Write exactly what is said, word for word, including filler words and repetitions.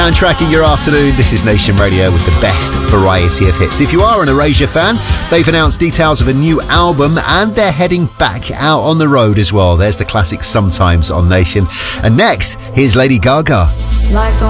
Soundtrack of your afternoon. This is Nation Radio with the best variety of hits. If you are an Erasure fan, they've announced details of a new album and they're heading back out on the road as well. There's the classic Sometimes on Nation. And next, here's Lady Gaga. Like the